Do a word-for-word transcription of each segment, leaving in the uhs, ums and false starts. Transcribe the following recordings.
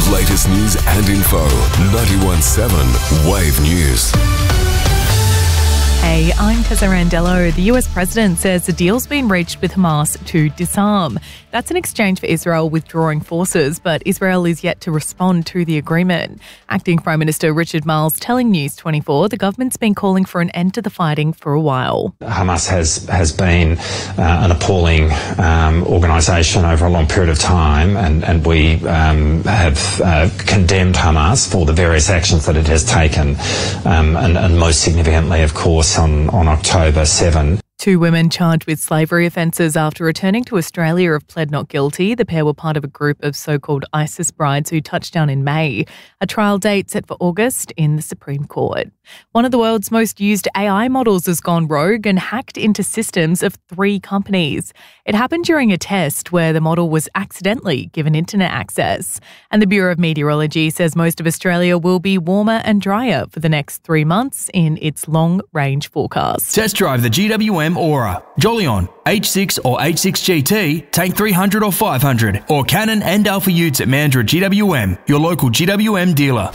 latest news and info. ninety-one point seven Wave News. Hey, I'm Tessa Randello. The U S president says a deal's been reached with Hamas to disarm. That's in exchange for Israel withdrawing forces, but Israel is yet to respond to the agreement. Acting Prime Minister Richard Marles telling News twenty-four the government's been calling for an end to the fighting for a while. Hamas has, has been uh, an appalling um, organisation over a long period of time, and, and we um, have uh, condemned Hamas for the various actions that it has taken, um, and, and most significantly, of course, on, on October seventh. Two women charged with slavery offences after returning to Australia have pled not guilty. The pair were part of a group of so-called ISIS brides who touched down in May. A trial date set for August in the Supreme Court. One of the world's most used A I models has gone rogue and hacked into systems of three companies. It happened during a test where the model was accidentally given internet access. And the Bureau of Meteorology says most of Australia will be warmer and drier for the next three months in its long-range forecast. Test drive the G W M Aura, Jolyon, H six or H six G T, Tank three hundred or five hundred, or Canon and Alpha Utes at Mandurah G W M, your local G W M dealer.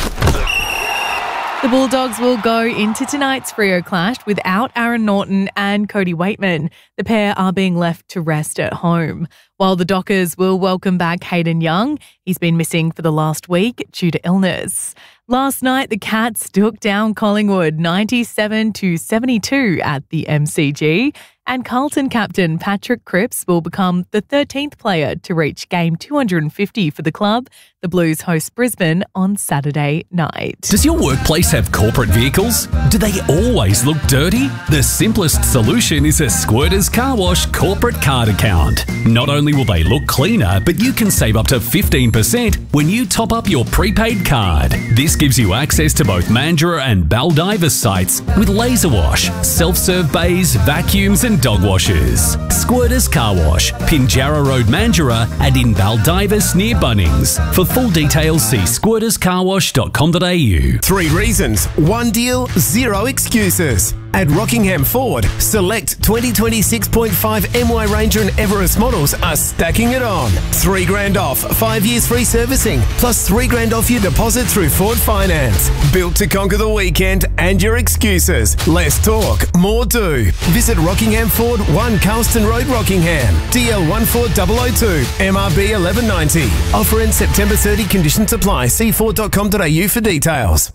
The Bulldogs will go into tonight's Freo clash without Aaron Naughton and Cody Waitman. The pair are being left to rest at home. While the Dockers will welcome back Hayden Young, he's been missing for the last week due to illness. Last night, the Cats took down Collingwood ninety-seven to seventy-two at the M C G, and Carlton captain Patrick Cripps will become the thirteenth player to reach game two hundred fifty for the club. The Blues host Brisbane on Saturday night. Does your workplace have corporate vehicles? Do they always look dirty? The simplest solution is a Squirters Car Wash corporate card account. Not only will they look cleaner, but you can save up to fifteen percent when you top up your prepaid card. This gives you access to both Mandurah and Baldivis sites with laser wash, self-serve bays, vacuums and dog washers. Squirters Car Wash, Pinjarra Road, Mandurah, and in Baldivis near Bunnings. For full details, see squirters car wash dot com dot a u. Three reasons, one deal, zero excuses. At Rockingham Ford, select twenty twenty-six point five M Y Ranger and Everest models are stacking it on. Three grand off, five years free servicing, plus three grand off your deposit through Ford Finance. Built to conquer the weekend and your excuses. Less talk, more do. Visit Rockingham Ford, one Carlston Road, Rockingham. D L one four zero zero two, M R B eleven ninety. Offer in September thirtieth, conditions apply. See ford dot com dot a u for details.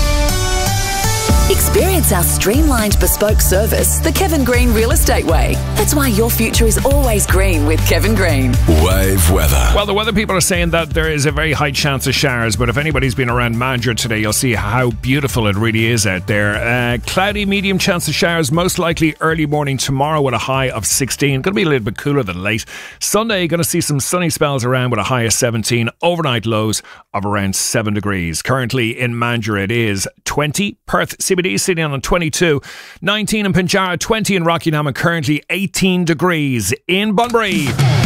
Experience our streamlined bespoke service, the Kevin Green Real Estate Way. That's why your future is always green with Kevin Green. Wave weather. Well, the weather people are saying that there is a very high chance of showers, but if anybody's been around Mandurah today, you'll see how beautiful it really is out there. Uh, cloudy, medium chance of showers, most likely early morning tomorrow with a high of sixteen. Going to be a little bit cooler than late. Sunday, going to see some sunny spells around with a high of seventeen. Overnight lows of around seven degrees. Currently in Mandurah it is twenty. Perth C B D sitting on twenty-two. nineteen in Pinjarra, twenty in Rockingham, and currently eighteen degrees in Bunbury.